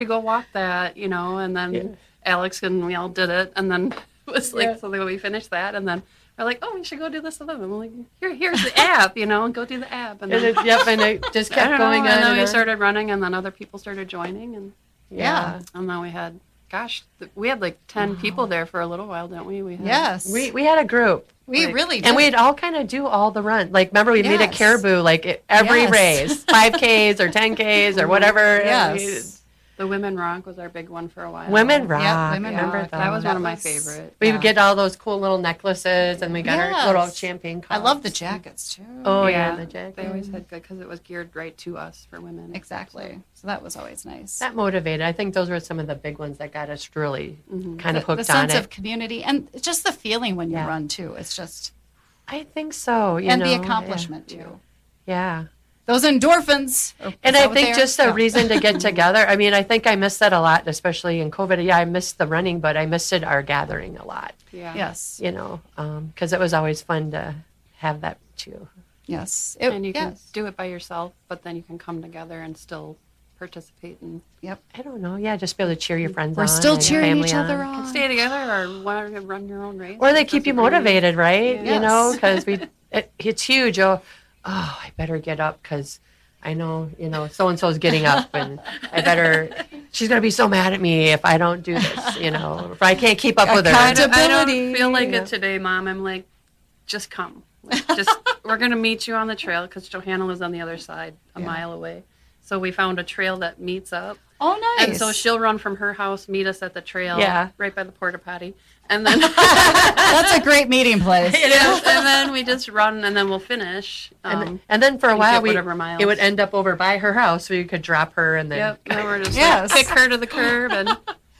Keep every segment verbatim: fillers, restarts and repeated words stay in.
to go walk that, you know, and then Yeah. Alex and we all did it, and then it was like, Yeah. so then we finished that, and then we're like, oh, we should go do this other one. I'm like, here, here's the app, you know, and go do the app, and And then it, yep, and it just I kept don't going know, on. and then we on. started running, and then other people started joining, and Yeah. and then we had, gosh, th- we had like ten people there for a little while, didn't we? We had, Yes. We we had a group. we like- really did. And we'd all kind of do all the run. Like, remember, we'd meet at Yes. Caribou, like, e- every Yes. race, five Ks or ten Ks or whatever. and we- Yes. The Women Rock was our big one for a while. Women Rock. Women remember Rock. those? That was That one of my was- favorites. We Yeah. would get all those cool little necklaces, and we got Yes. our little champagne I cups. love the jackets too. Oh, yeah, the jacket. They always had good because it was geared right to us for women. Exactly. So that was always nice. That motivated. I think those were some of the big ones that got us really Mm-hmm. kind of the, hooked the on sense it. of community and just the feeling when you Yeah. run too. It's just I think so. You and know, the yeah. accomplishment too. Yeah. Those endorphins. Or- And is I that what think they are? just a Yeah. reason to get together. I mean, I think I missed that a lot, especially in COVID. Yeah, I missed the running, but I missed it, our gathering a lot, Yeah. Yes. you know, because it was always fun to have that too. Yes. It, And you can yes. do it by yourself, but then you can come together and still participate and Yep. I don't know. Yeah, just be able to cheer your friends We're on. still and your cheering family each other on. on. stay together or want to run your own race. Or they It keep you doesn't really- motivated, right? Yeah. You know, Yes. because we it, it's huge. Oh, oh, I better get up because I know, you know, so and so's getting up, and I better. She's gonna be so mad at me if I don't do this. You know, if I can't keep up with her. I don't, I don't Accountability. feel like Yeah. it today, Mom. I'm like, just come. Like, just we're gonna meet you on the trail because Johanna lives on the other side, a Yeah. mile away. So we found a trail that meets up, Oh, nice. and so she'll run from her house, meet us at the trail, Yeah. right by the porta potty, and then That's a great meeting place. yes, and then we just run, and then we'll finish. Um, And, and then for a and while, get we whatever miles. it would end up over by her house, so you could drop her and then. Yep. And we're just Yes. like, kick her to the curb, and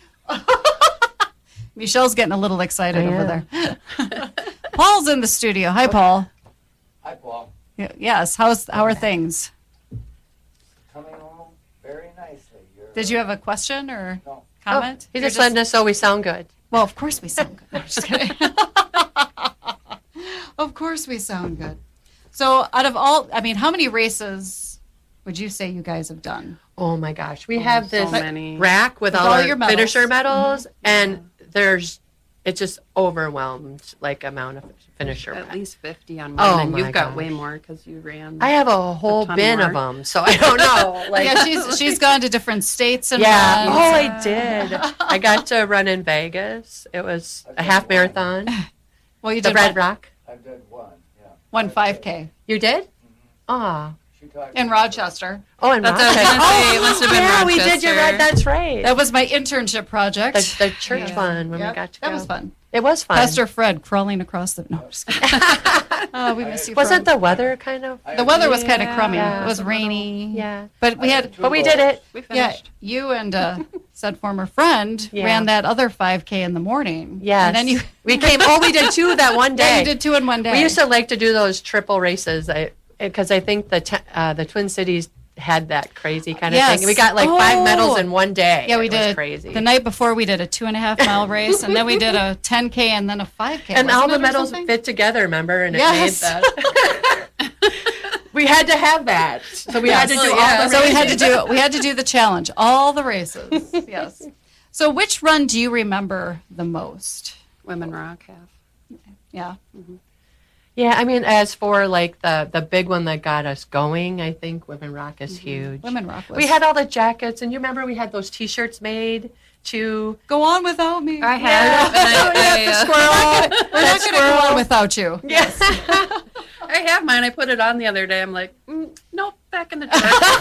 Michelle's getting a little excited I over there. Paul's in the studio. Hi, Paul. Hi, Paul. Y- Yes. How's how are things? Coming along very nicely. You're, Did you have a question or No. comment? Oh, he's You're just letting us know we sound good. Well, of course we sound good. I'm just kidding. Of course we sound good. So, out of all, I mean, how many races would you say you guys have done? Oh my gosh, we have so this many. rack with, With all, all our your medals. finisher medals, and there's it's just overwhelmed like amount of finisher. at rack. least fifty on Oh mine, and my you've got gosh. way more because you ran. I have a whole ton bin more. of them, so I don't know. Like, Yeah, she's she's gone to different states and yeah. run. Oh, I did. I got to run in Vegas. It was a half marathon. Well, you The did Red one, Rock. I've done one, yeah. one five K You did? Ah. She talked in Rochester. Oh, in That's what I was Rochester. gonna say. It must have been yeah, we did. You're right. Rochester. That's right. That was my internship project. the, the church Yeah. one when Yep, we got to that go. was fun. It was fun. Pastor Fred crawling across the. No, I'm just kidding. Oh, we miss you. Wasn't Fred. the weather kind of? I The weather was kind of Yeah. crummy. Yeah. It was rainy. Yeah. But we I had, had two But we did goals. it. We yeah, finished. you and uh, said former friend Yeah. ran that other five K in the morning. Yes. And then you, we came. Oh, we did two that one day. yeah, you did two in one day. We used to like to do those triple races because I think the t- uh, the Twin Cities had that crazy kind of Yes. thing. We got like Oh. five medals in one day. Yeah, we it was did. crazy. The night before, we did a two and a half mile race, and then we did a ten K and then a five K. and wasn't all the it, or medals something? fit together. Remember, and Yes. it made that. We had to have that, so we had to Yes. do all Yeah. the So we had to races. do we had to do the challenge, all the races. Yes. So which run do you remember the most? Women Rock half. Yeah. Yeah, I mean, as for like the the big one that got us going, I think Women Rock is huge. Women Rock was. We had all the jackets, and you remember we had those T-shirts made to. Go on without me. I have. and I, I, uh, Squirrel. We're not going to go on without you. Yes. I have mine. I put it on the other day. I'm like, mm, nope, back in the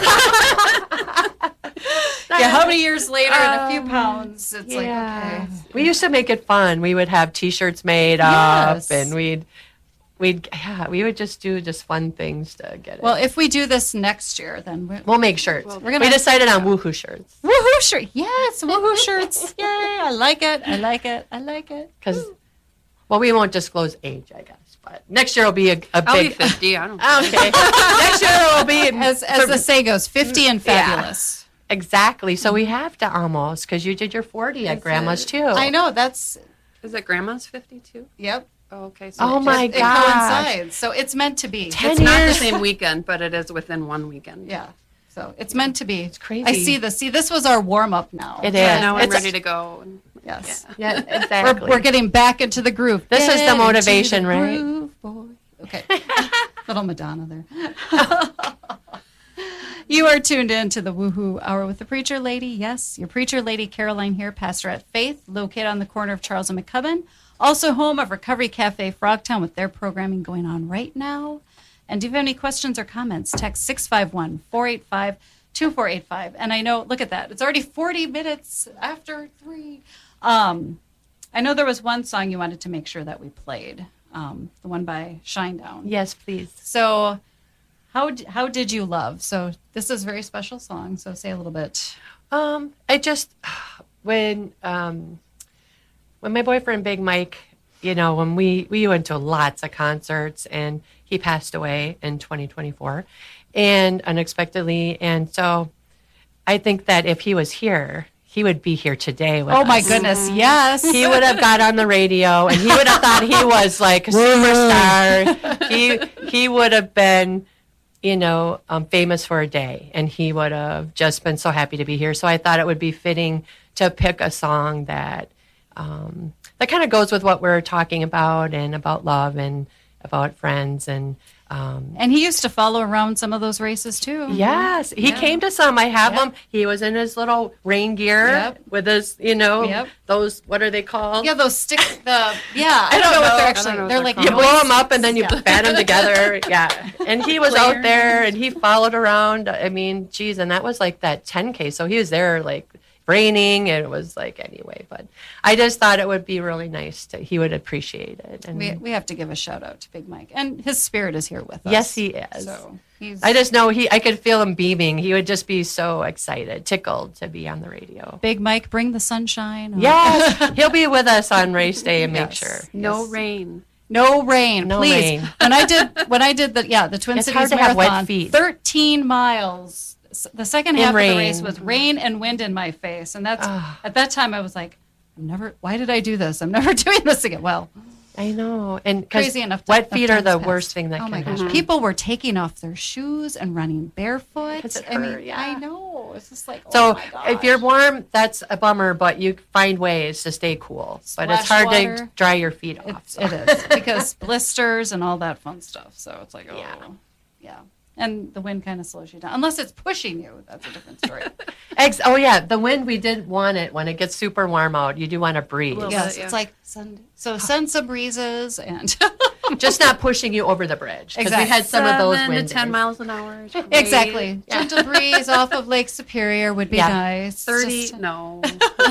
drawer. Yeah, how many years later and a few Um, pounds? It's like, okay. We used to make it fun. We would have T-shirts made Yes. up, and we'd, we'd, yeah, we would just do just fun things to get it. Well, if we do this next year, then we we'll make shirts. Well, we're gonna- we decided on woohoo shirts woohoo shirt. Yes, woohoo shirts. Yay! I like it. I like it. I like it. because, well, we won't disclose age, I guess, but next year will be a, a I'll be big. fifty. I don't care. Okay, next year will be As as the say goes, fifty and Yeah. fabulous. exactly. So we have to almost because you did your forty at Is grandma's it? too. I know that's. Is it grandma's fifty-two? Yep. Oh, okay. So Oh it my It gosh. coincides, so it's meant to be. Ten It's not the years. same weekend, but it is within one weekend. Yeah. So it's meant to be. It's crazy. I see this. See, this was our warm up now. It Yeah, is. now I'm It's- ready to go. And, Yes. Yeah, We're, exactly. we're getting back into the groove. This is the Get into motivation, the right? groove, boy. Okay. Little Madonna there. You are tuned in to the Woohoo Hour with the Preacher Lady. Yes, your Preacher Lady Caroline here, pastor at Faith, located on the corner of Charles and McCubbin. Also home of Recovery Cafe Frogtown with their programming going on right now. And do you have any questions or comments? Text six five one, four eight five, two four eight five. And I know, look at that. It's already forty minutes after three. Um, I know there was one song you wanted to make sure that we played, um, the one by Shinedown. Yes, please. So how, d- how did you love? So this is a very special song. So say a little bit. Um, I just when um, when my boyfriend Big Mike, you know, when we we went to lots of concerts, and he passed away in twenty twenty-four, and unexpectedly, and so I think that if he was here, he would be here today with Oh my us. goodness. Yes. He would have got on the radio, and he would have thought he was like a superstar. he he would have been, you know, um, famous for a day, and he would have just been so happy to be here. So I thought it would be fitting to pick a song that um, that kind of goes with what we're talking about, and about love, and about friends, and um, And he used to follow around some of those races too. yes, he Yeah. came to some. I have Yep. him. He was in his little rain gear Yep. with his, you know, Yep. those, what are they called? Yeah, those stick. The yeah, I don't know what they're actually. I don't know what They're they're like called. You noise- blow them up and then you Yeah. bat them together. Yeah. And he was Player. out there, and he followed around. I mean, geez, and that was like that ten K. So he was there like raining, and it was like, anyway, but I just thought it would be really nice to, he would appreciate it. And We we have to give a shout out to Big Mike, and his spirit is here with us. yes, he is. So he's I just know he, I could feel him beaming. He would just be so excited, tickled to be on the radio. Big Mike, bring the sunshine. Yes, he'll be with us on race day and make Yes. sure. no Yes. rain. No rain, No please. rain. When I did, when I did the yeah, the Twin It's Cities hard to have Marathon, wet feet. thirteen miles. S- The second In half of rain. the race was rain and wind in my face, and that's Ah. at that time I was like, I'm never. Why did I do this? I'm never doing this again. Well, I know. And 'cause crazy enough. to- wet enough feet are times the passed. worst thing that Oh can my gosh! happen. People were taking off their shoes and running barefoot. 'Cause it I mean, hurt, yeah. I know. It's just like, oh So my if you're gosh. warm, that's a bummer, but you find ways to stay cool. But it's Splash hard water. to dry your feet off. It's, so. it is because blisters and all that fun stuff. So it's like, oh, Yeah. yeah. And the wind kind of slows you down, unless it's pushing you. That's a different story. Eggs. Oh yeah, the wind. We did want it when it gets super warm out. You do want to breathe, Little yes, bit, yeah. it's like sun. So sensa breezes and just not pushing you over the bridge. Because we Exactly. had some of those Seven wind to ten days. miles an hour. is great. exactly Yeah. gentle breeze off of Lake Superior would be Yeah. nice. Thirty. Just No.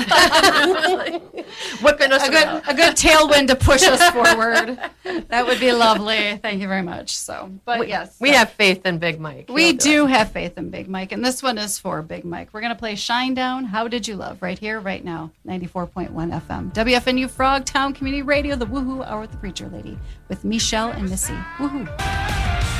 Whipping us a good around. a good tailwind to push us forward. That would be lovely. Thank you very much. So, but We, yes, we so- have faith in Big Mike. We He'll do it. have faith in Big Mike, and this one is for Big Mike. We're going to play Shine Down, How Did You Love, right here, right now, ninety-four point one F M. W F N U Frogtown Community Radio, the Woohoo Hour with the Preacher Lady, with Michelle and Missy. Woohoo.